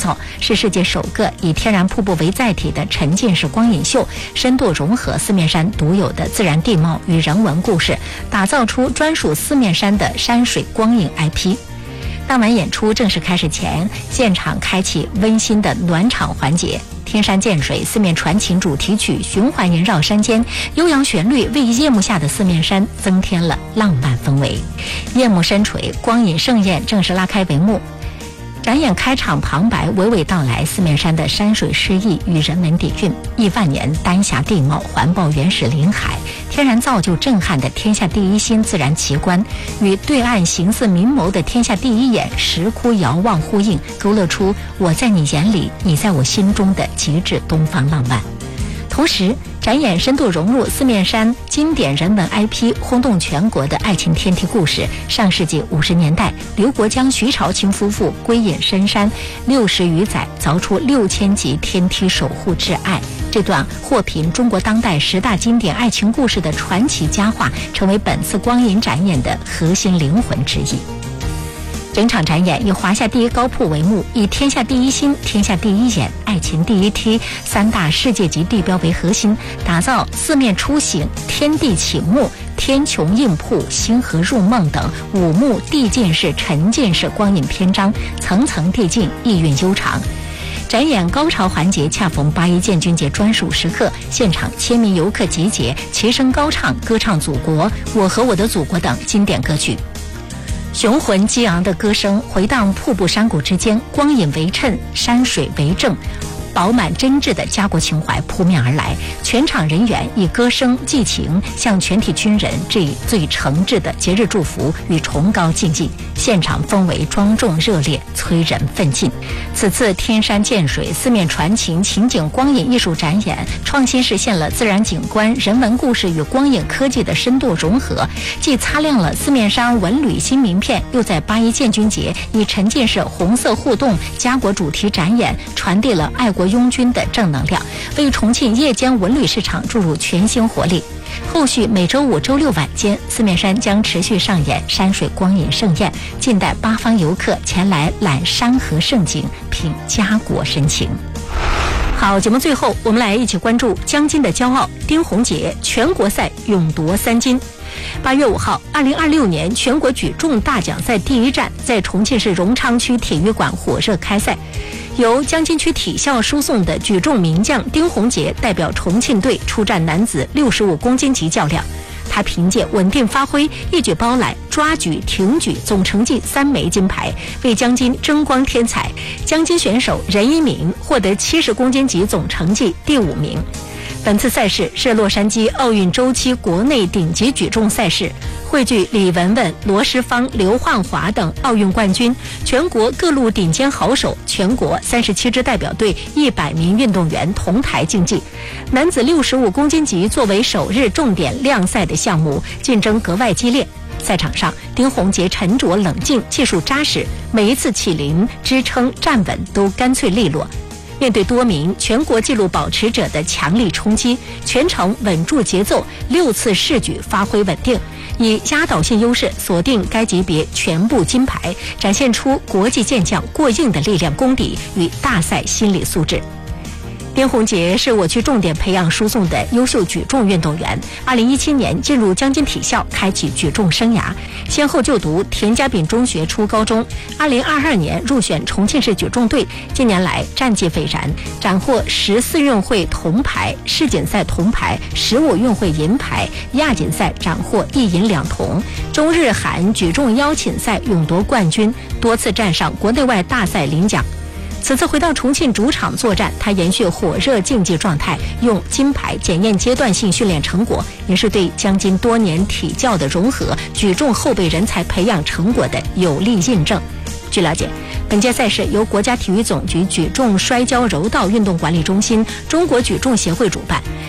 造，是世界首个以天然瀑布为载体的沉浸式光影秀，深度融合四面山独有的自然地貌与人文故事，打造出专属四面山的山水光影 IP。当晚演出正式开始前，现场开启温馨的暖场环节。天山涧水四面传情主题曲循环萦绕山间，悠扬旋律为夜幕下的四面山增添了浪漫氛围。夜幕深垂，光影盛宴正式拉开帷幕。展演开场旁白娓娓道来四面山的山水诗意与人文底蕴，亿万年丹霞地貌环抱原始林海，天然造就震撼的天下第一新自然奇观，与对岸形似明眸的天下第一眼石窟遥望呼应，勾勒出我在你眼里，你在我心中的极致东方浪漫。同时，展演深度融入四面山经典人文 IP， 轰动全国的爱情天梯故事。上世纪50年代，刘国江、徐朝清夫妇归隐深山，60余载凿出6000级天梯守护挚爱。这段获评中国当代10大经典爱情故事的传奇佳话，成为本次光影展演的核心灵魂之一。整场展演以华夏第一高瀑为幕，以天下第一心、天下第一眼、爱情第一梯3大世界级地标为核心，打造四面出行、天地起幕、天穹映瀑、星河入梦等5幕递进式、沉浸式光影篇章，层层递进，意蕴悠长。展演高潮环节恰逢8·1建军节专属时刻，现场千名游客集结，齐声高唱歌唱祖国、我和我的祖国等经典歌曲。雄浑激昂的歌声回荡瀑布山谷之间，光影为衬，山水为证，饱满真挚的家国情怀扑面而来。全场人员以歌声寄情，向全体军人致以最诚挚的节日祝福与崇高敬意。现场氛围庄重热烈，催人奋进。此次天山涧水四面传情情景光影艺术展演，创新实现了自然景观、人文故事与光影科技的深度融合，既擦亮了四面山文旅新名片，又在8·1建军节以沉浸式红色互动家国主题展演，传递了爱国拥军的正能量，为重庆夜间文旅市场注入全新活力。后续每周5、周6晚间，四面山将持续上演山水光影盛宴，静待8方游客前来览山河盛景，品家国深情。好，节目最后我们来一起关注江津的骄傲丁宏杰全国赛勇夺3金。8月5号，2026年全国举重大奖赛第1站在重庆市荣昌区体育馆火热开赛。由江津区体校输送的举重名将丁宏杰代表重庆队出战男子65公斤级较量。他凭借稳定发挥，一举包揽抓举、挺举总成绩3枚金牌，为江津争光添彩。江津选手任一鸣获得70公斤级总成绩第5名。本次赛事是洛杉矶奥运周期国内顶级举重赛事，汇聚李雯雯、罗诗芳、刘焕华等奥运冠军，全国各路顶尖好手，全国37支代表队100名运动员同台竞技。男子65公斤级作为首日重点亮赛的项目，竞争格外激烈。赛场上，丁宏杰沉着冷静，技术扎实，每一次起临、支撑、站稳都干脆利落。面对多名全国纪录保持者的强力冲击，全程稳住节奏，6次试举发挥稳定，以压倒性优势锁定该级别全部金牌，展现出国际健将过硬的力量功底与大赛心理素质。丁宏杰是我区重点培养输送的优秀举重运动员，2017年进入江津体校开启举重生涯，先后就读田家炳中学初高中，2022年入选重庆市举重队，近年来战绩斐然，斩获14运会铜牌、世锦赛铜牌、15运会银牌，亚锦赛斩获1银2铜，中日韩举重邀请赛勇夺冠军，多次站上国内外大赛领奖。此次回到重庆主场作战，他延续火热竞技状态，用金牌检验阶段性训练成果，也是对江津多年体教的融合、举重后备人才培养成果的有力印证。据了解，本届赛事由国家体育总局举重摔跤柔道运动管理中心、中国举重协会主办，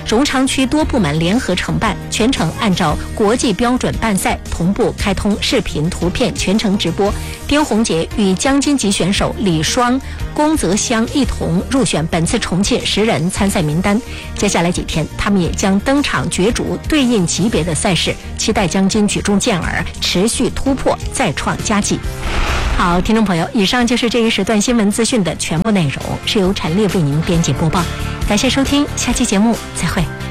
荣昌区多部门联合承办，全程按照国际标准办赛，同步开通视频、图片全程直播。丁宏杰与江津籍选手李双、龚泽湘一同入选本次重庆10人参赛名单。接下来几天，他们也将登场角逐对应级别的赛事，期待江津举重健儿持续突破，再创佳绩。好，听众朋友，以上就是这一时段新闻资讯的全部内容，是由陈列为您编辑播报。感谢收听，下期节目再会。